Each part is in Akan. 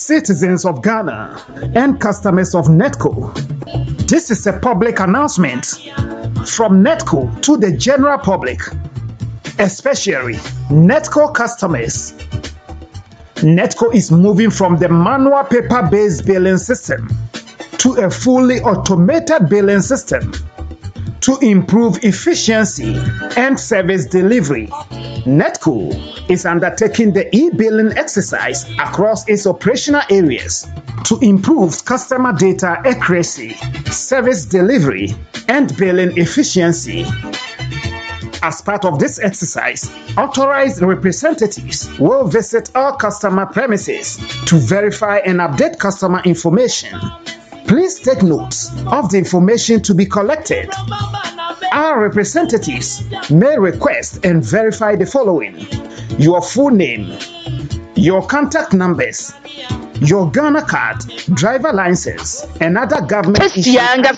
citizens of Ghana and customers of Netco. This is a public announcement from Netco to the general public, especially Netco customers. Netco is moving from the manual paper-based billing system to a fully automated billing system to improve efficiency and service delivery. Netco is undertaking the e-billing exercise across its operational areas to improve customer data accuracy, service delivery, and billing efficiency. As part of this exercise, authorized representatives will visit all customer premises to verify and update customer information. Please take notes of the information to be collected. Our representatives may request and verify the following: your full name, your contact numbers, your Ghana card, driver license, and other government issues.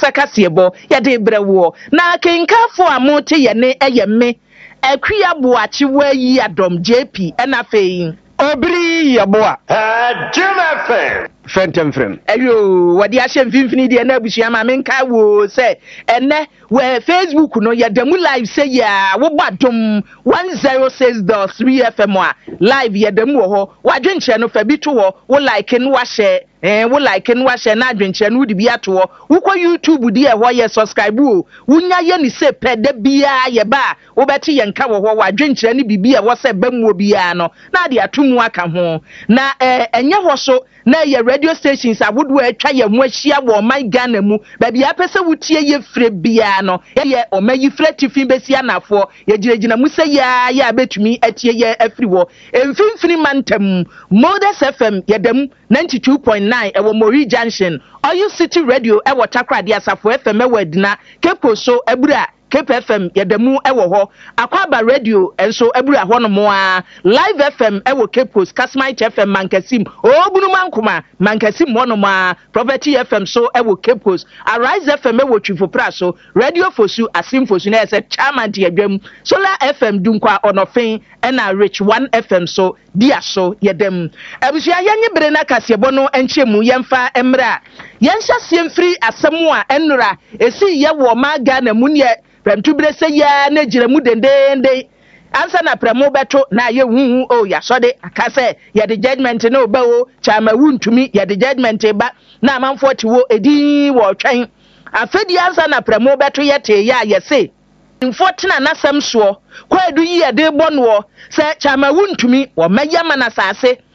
Obri yaboa Jim FM ayo wadi ahye mfimfini de na abusua ma menka wo se ene we Facebook no yadamu live say ya wo badom 106.3 FM a live yadamu ho wadwenkyere no fa bi to ho wo like no wa share wo like no wa share na adwenkyere no di bi ato ho wo ko YouTube di e ho ye subscribe o wunya ye ni se pede bia ye ba wo beti ye nka wo ho wadwenkyere ni bibia wo se bamu bia no na de atumu aka ho na enye ho so na ye radio stations awodo atwa ye mu ahia wo man Ghana mu ba bia pese wutie ye frɛ bia no ye omayi frɛ tifin besi anafo ye giregyina mu se ya betumi atie ye afri wo emfimfini mantam Models FM yedam 92.9 ewo Mori Junction Oyo City Radio ewo Takrade Asafo FM ewo Adina Kepo so ebura KPFM yadamu ewo ho Akwaba Radio enso ebura ho no mo a Live FM ewo Kepos Kasmite FM Mankasim obunu mankoma Mankasim ho no ma Property FM so ewo Kepos Arise FM ewo Twifopra so Radio Fosu Asim Fosu na ese chairman ti adwam Solar FM dunkwa onofen na Rich 1 FM so dia so yadam abusia yenye bere na kasebo no enchemu yemfa emra yenhya siemfiri asemu a enura esi ye wo ma Ghana mu ne Premtubere se ya na jire mu dendende ansa na premo beto na ye hu o ya so de akase ye the judgment no ba o chama wuntumi ye the judgment ba na amanfo ti wo edi wo twen afedi ansa na premo beto ye te ya ye se mfotina na sam so kwa edu yi ye de bono se chama wuntumi wo mayama na sase